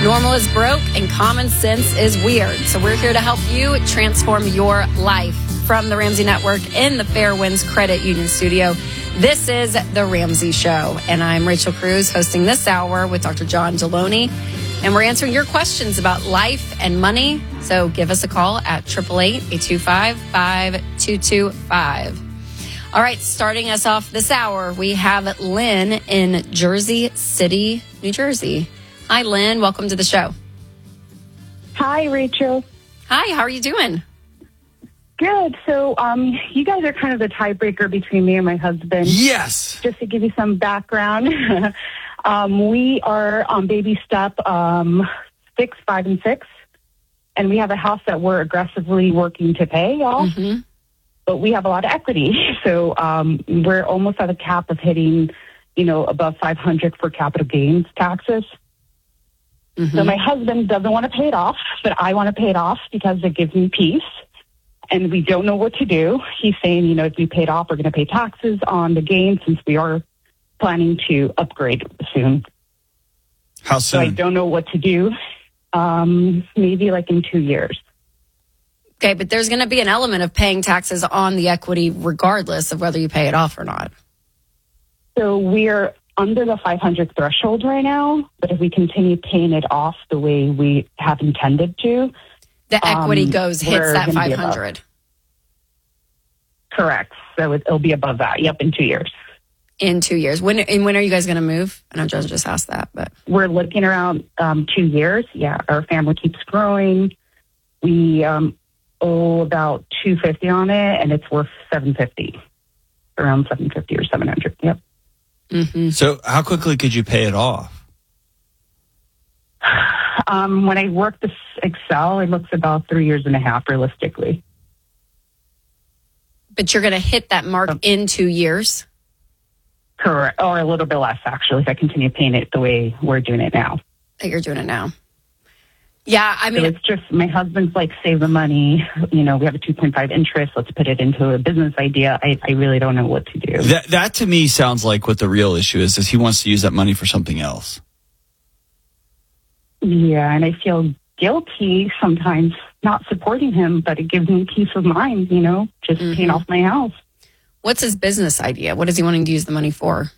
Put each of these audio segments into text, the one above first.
Normal is broke and common sense is weird. So we're here to help you transform your life. From the Ramsey Network in the Fairwinds Credit Union studio, this is The Ramsey Show. And I'm Rachel Cruz, hosting this hour with Dr. John Deloney. And we're answering your questions about life and money. So give us a call at 888-825-5225. All right, starting us off this hour, we have Lynn in Jersey City, New Jersey. Hi, Lynn. Welcome to the show. Hi, Rachel. Hi, how are you doing? Good. So you guys are kind of the tiebreaker between me and my husband. Yes. Just to give you some background, we are on baby step 6, 5, and 6. And we have a house that we're aggressively working to pay off. Mm-hmm. But we have a lot of equity. So we're almost at a cap of hitting, above 500 for capital gains taxes. Mm-hmm. So my husband doesn't want to pay it off, but I want to pay it off because it gives me peace. And we don't know what to do. He's saying, if we pay it off, we're going to pay taxes on the gain since we are planning to upgrade soon. How soon? So I don't know what to do. Maybe like in 2 years. Okay, but there's going to be an element of paying taxes on the equity regardless of whether you pay it off or not. So we're under the 500 threshold right now, but if we continue paying it off the way we have intended to, the equity hits that 500. Correct. So it'll be above that. Yep, in 2 years. In 2 years. When are you guys going to move? I know John just asked that, but we're looking around 2 years. Yeah, our family keeps growing. We owe about $250 on it, and it's worth $750, around $750 or $700. Yep. Mm-hmm. So how quickly could you pay it off? When I work this Excel, it looks about 3.5 years realistically. But you're going to hit that mark in 2 years? Correct. Or a little bit less, actually, if I continue paying it the way we're doing it now. That you're doing it now. Yeah, I mean... So it's just, my husband's like, save the money. We have a 2.5 interest. Let's put it into a business idea. I really don't know what to do. That to me sounds like what the real issue is he wants to use that money for something else. Yeah, and I feel guilty sometimes not supporting him, but it gives me peace of mind, just paying off my house. What's his business idea? What is he wanting to use the money for?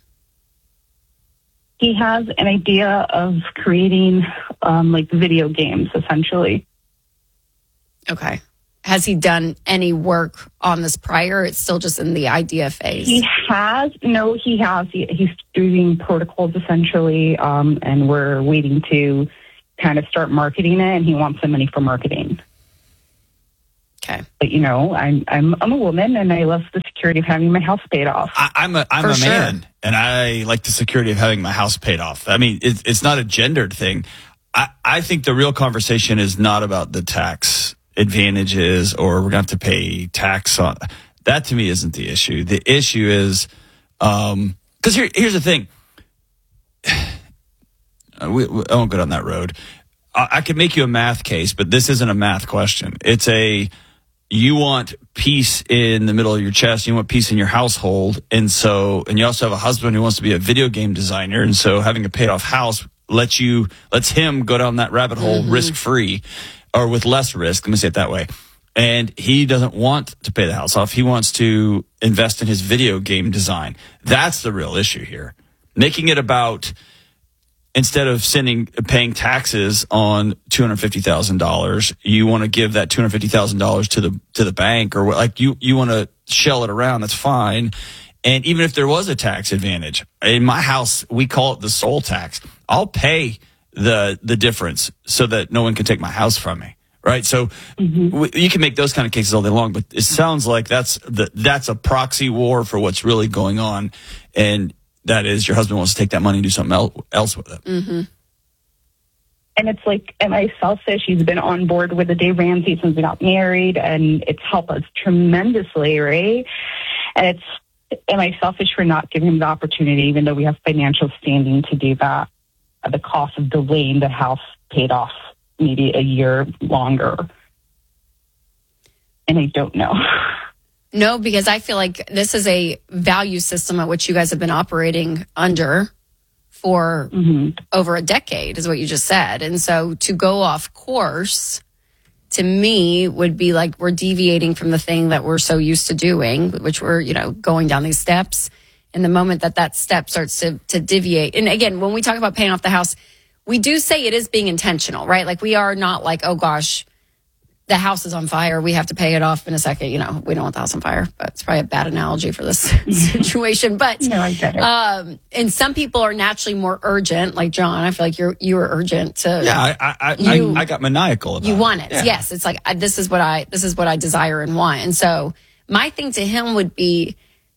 He has an idea of creating video games, essentially. Okay. Has he done any work on this prior? It's still just in the idea phase. He has. No, he has. He's doing protocols, essentially, and we're waiting to kind of start marketing it, and he wants some money for marketing. Okay. But I'm a woman, and I love the security of having my house paid off. I'm a man, and I like the security of having my house paid off. I mean, it's not a gendered thing. I think the real conversation is not about the tax advantages or we're going to have to pay tax on. That to me isn't the issue. The issue is because here's the thing. I won't go down that road. I could make you a math case, but this isn't a math question. It's you want peace in the middle of your chest. You want peace in your household. And you also have a husband who wants to be a video game designer. And so having a paid off house lets him go down that rabbit hole risk free or with less risk. Let me say it that way. And he doesn't want to pay the house off. He wants to invest in his video game design. That's the real issue here. Making it about, instead of paying taxes on $250,000, you want to give that $250,000 to the bank, or you want to shell it around. That's fine. And even if there was a tax advantage, in my house we call it the soul tax. I'll pay the difference so that no one can take my house from me. Right. So you can make those kind of cases all day long, but it sounds like that's a proxy war for what's really going on. And that is, your husband wants to take that money and do something else with it. Mm-hmm. And it's like, am I selfish? He's been on board with the Dave Ramsey since we got married, and it's helped us tremendously, right? And am I selfish for not giving him the opportunity, even though we have financial standing to do that, at the cost of delaying the house paid off maybe a year longer? And I don't know. No, because I feel like this is a value system at which you guys have been operating under for over a decade, is what you just said. And so to go off course, to me, would be like we're deviating from the thing that we're so used to doing, which we're, going down these steps. And the moment that step starts to deviate. And again, when we talk about paying off the house, we do say it is being intentional, right? Like we are not like, oh gosh, the house is on fire, we have to pay it off in a second. We don't want the house on fire, but it's probably a bad analogy for this situation. But no, I get it. And some people are naturally more urgent, like John. I feel like you were urgent to. Yeah, I got maniacal about it. You want it, Yeah. yes. It's like this is what I desire and want. And so my thing to him would be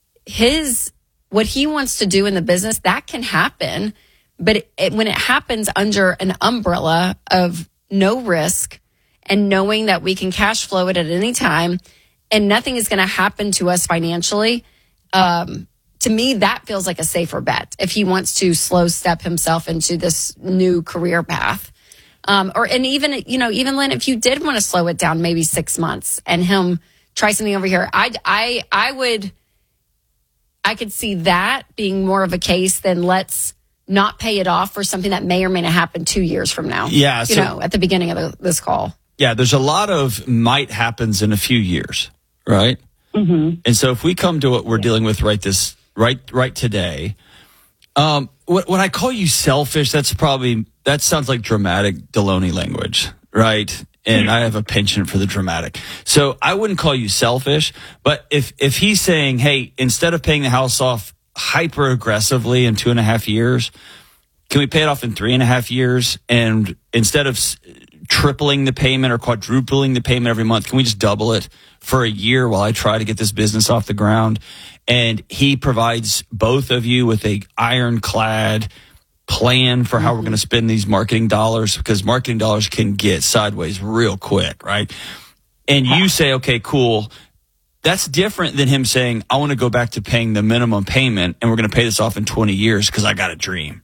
what he wants to do in the business. That can happen, but when it happens under an umbrella of no risk, and knowing that we can cash flow it at any time and nothing is going to happen to us financially, to me, that feels like a safer bet if he wants to slow step himself into this new career path. Even Lynn, if you did want to slow it down maybe 6 months and him try something over here, I could see that being more of a case than let's not pay it off for something that may or may not happen 2 years from now. Yeah. At the beginning of this call. Yeah, there's a lot of might happens in a few years, right? Mm-hmm. And so if we come to what we're dealing with right today, when I call you selfish, that sounds like dramatic Deloney language, right? And I have a penchant for the dramatic. So I wouldn't call you selfish, but if he's saying, hey, instead of paying the house off hyper aggressively in 2.5 years, can we pay it off in 3.5 years? And instead of tripling the payment or quadrupling the payment every month, can we just double it for a year while I try to get this business off the ground? And he provides both of you with a ironclad plan for how we're going to spend these marketing dollars, because marketing dollars can get sideways real quick, right? And you say, okay, cool. That's different than him saying, I want to go back to paying the minimum payment and we're going to pay this off in 20 years because I got a dream.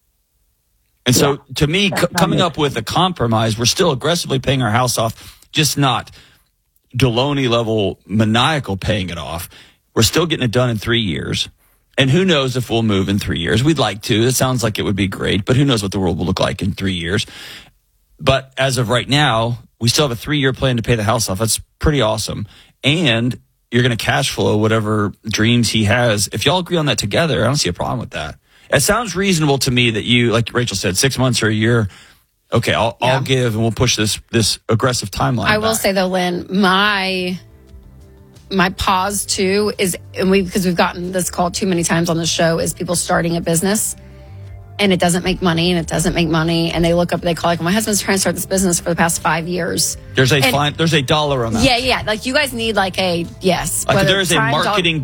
And so to me, coming up with a compromise, we're still aggressively paying our house off, just not Deloney level maniacal paying it off. We're still getting it done in 3 years. And who knows if we'll move in 3 years. We'd like to. It sounds like it would be great, but who knows what the world will look like in 3 years. But as of right now, we still have a 3-year plan to pay the house off. That's pretty awesome. And you're going to cash flow whatever dreams he has. If y'all agree on that together, I don't see a problem with that. It sounds reasonable to me that you, like Rachel said, 6 months or a year. Okay, I'll give, and we'll push this aggressive timeline. I will say though, Lynn, my pause too is, because we've gotten this call too many times on the show, is people starting a business and it doesn't make money and they look up, they call like, my husband's trying to start this business for the past 5 years. There's a dollar amount. Yeah. Like you guys need like a, yes. Like there is a marketing